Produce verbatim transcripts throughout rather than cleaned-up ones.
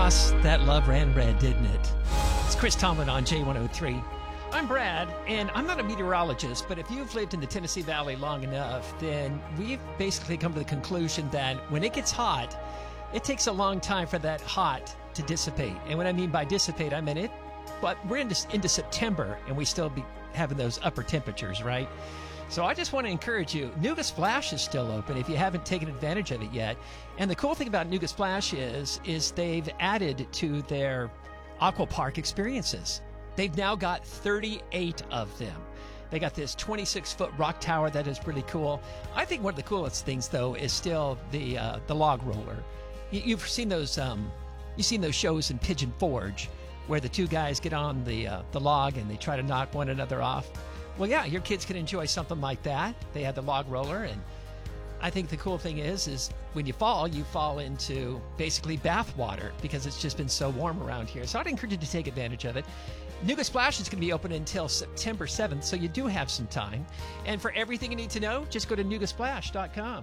across, that love ran red, didn't it? It's Chris Tomlin on J one oh three. I'm Brad, and I'm not a meteorologist, but if you've lived in the Tennessee Valley long enough, then we've basically come to the conclusion that when it gets hot, it takes a long time for that hot to dissipate. And what I mean by dissipate, I mean it, but we're into, into September, and we still be having those upper temperatures, right? So I just want to encourage you, Nuga Splash is still open if you haven't taken advantage of it yet. And the cool thing about Nuga Splash is, is they've added to their Aqua Park experiences. They've now got thirty-eight of them. They got this twenty-six foot rock tower that is really cool. I think one of the coolest things, though, is still the uh, the log roller. You, you've seen those um, you've seen those shows in Pigeon Forge where the two guys get on the uh, the log and they try to knock one another off. Well, yeah, your kids can enjoy something like that. They have the log roller, and I think the cool thing is, is when you fall, you fall into basically bath water because it's just been so warm around here. So I'd encourage you to take advantage of it. Nuga Splash is going to be open until September seventh, so you do have some time. And for everything you need to know, just go to nuga splash dot com.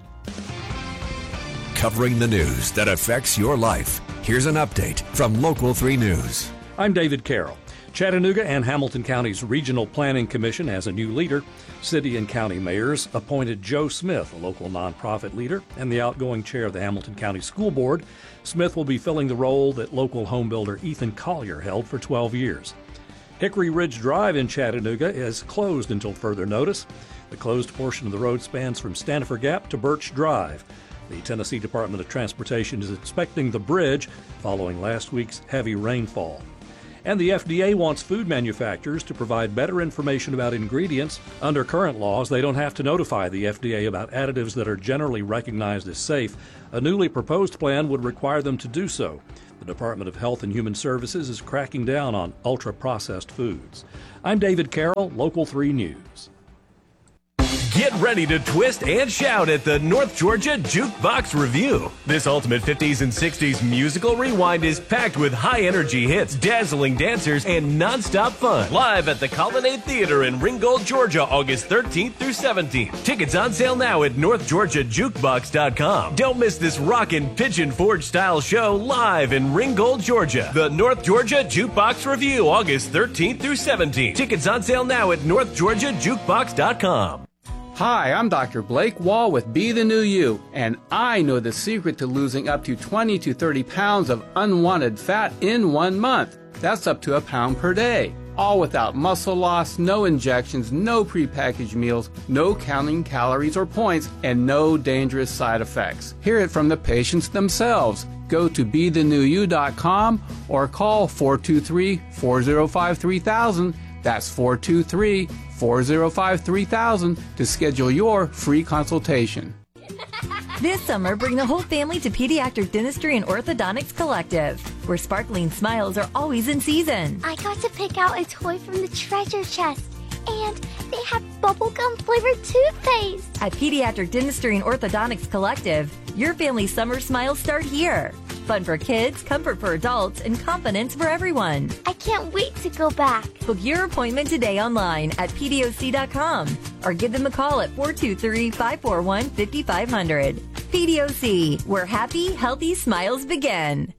Covering the news that affects your life. Here's an update from Local three News. I'm David Carroll. Chattanooga and Hamilton County's Regional Planning Commission has a new leader. City and county mayors appointed Joe Smith, a local nonprofit leader, and the outgoing chair of the Hamilton County School Board. Smith will be filling the role that local homebuilder Ethan Collier held for twelve years. Hickory Ridge Drive in Chattanooga is closed until further notice. The closed portion of the road spans from Stanifer Gap to Birch Drive. The Tennessee Department of Transportation is inspecting the bridge following last week's heavy rainfall. And the F D A wants food manufacturers to provide better information about ingredients. Under current laws, they don't have to notify the F D A about additives that are generally recognized as safe. A newly proposed plan would require them to do so. The Department of Health and Human Services is cracking down on ultra-processed foods. I'm David Carroll, Local three News. Get ready to twist and shout at the North Georgia Jukebox Review. This ultimate fifties and sixties musical rewind is packed with high-energy hits, dazzling dancers, and non-stop fun. Live at the Colonnade Theater in Ringgold, Georgia, August thirteenth through seventeenth. Tickets on sale now at north georgia jukebox dot com. Don't miss this rockin' Pigeon Forge-style show live in Ringgold, Georgia. The North Georgia Jukebox Review, August thirteenth through seventeenth. Tickets on sale now at north georgia jukebox dot com. Hi, I'm Doctor Blake Wall with Be the New You, and I know the secret to losing up to twenty to thirty pounds of unwanted fat in one month. That's up to a pound per day. All without muscle loss, no injections, no prepackaged meals, no counting calories or points, and no dangerous side effects. Hear it from the patients themselves. Go to be the new you dot com or call four two three, four zero five, three thousand. That's four two three, four zero five, three thousand to schedule your free consultation. This summer, bring the whole family to Pediatric Dentistry and Orthodontics Collective, where sparkling smiles are always in season. I got to pick out a toy from the treasure chest, and they have bubblegum flavored toothpaste. At Pediatric Dentistry and Orthodontics Collective, your family's summer smiles start here. Fun for kids, comfort for adults, and confidence for everyone. I can't wait to go back. Book your appointment today online at P D O C dot com or give them a call at four two three, five four one, five five zero zero. P D O C, where happy, healthy smiles begin.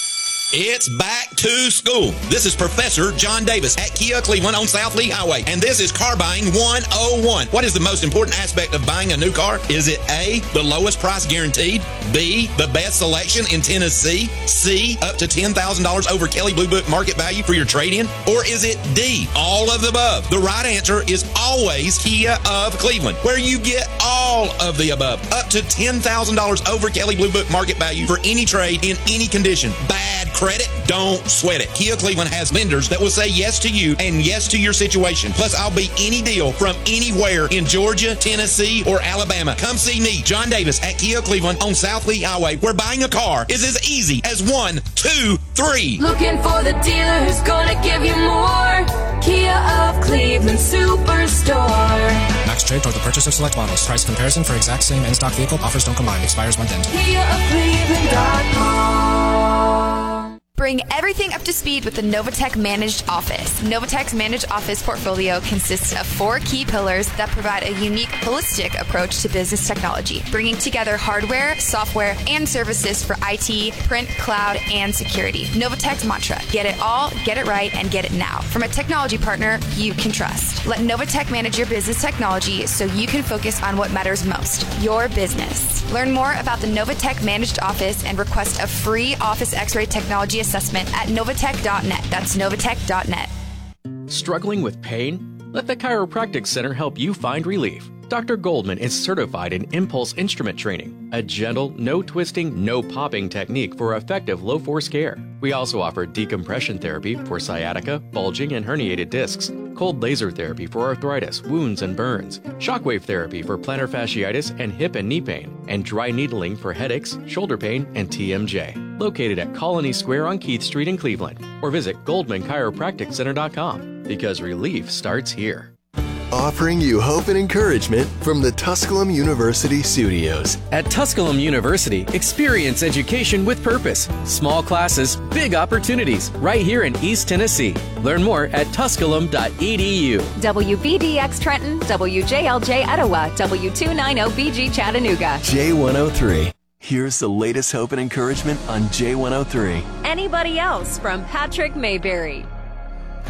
It's back to school. This is Professor John Davis at Kia Cleveland on South Lee Highway, and this is Car Buying one oh one. What is the most important aspect of buying a new car? Is it A, the lowest price guaranteed, B, the best selection in Tennessee, C, up to ten thousand dollars over Kelley Blue Book market value for your trade-in, or is it D, all of the above? The right answer is always Kia of Cleveland, where you get all of the above, up to ten thousand dollars over Kelley Blue Book market value for any trade in any condition. Bad credit? Don't sweat it. Kia Cleveland has lenders that will say yes to you and yes to your situation. Plus, I'll beat any deal from anywhere in Georgia, Tennessee, or Alabama. Come see me, John Davis, at Kia Cleveland on South Lee Highway, where buying a car is as easy as one, two, three. Looking for the dealer who's gonna give you more. Kia of Cleveland Superstore. Max trade toward the purchase of select models. Price comparison for exact same in-stock vehicle. Offers don't combine. Expires month end. Kia of Cleveland dot com. Bring everything up to speed with the Novatech Managed Office. Novatech's Managed Office portfolio consists of four key pillars that provide a unique, holistic approach to business technology, bringing together hardware, software, and services for I T, print, cloud, and security. Novatech's mantra: get it all, get it right, and get it now. From a technology partner you can trust. Let Novatech manage your business technology so you can focus on what matters most, your business. Learn more about the Novatech Managed Office and request a free Office X-ray technology assessment at novatech dot net. That's novatech dot net. Struggling with pain? Let the Chiropractic Center help you find relief. Doctor Goldman is certified in Impulse Instrument Training, a gentle, no twisting, no popping technique for effective low-force care. We also offer decompression therapy for sciatica, bulging, and herniated discs, cold laser therapy for arthritis, wounds, and burns, shockwave therapy for plantar fasciitis and hip and knee pain, and dry needling for headaches, shoulder pain, and T M J. Located at Colony Square on Keith Street in Cleveland, or visit goldman chiropractic center dot com, because relief starts here. Offering you hope and encouragement from the Tusculum University studios. At Tusculum University, experience education with purpose. Small classes, big opportunities, right here in East Tennessee. Learn more at tusculum dot e d u. W B D X Trenton, W J L J Etowah, W two ninety B G Chattanooga. J one oh three. Here's the latest hope and encouragement on J one oh three. Anybody else from Patrick Mayberry.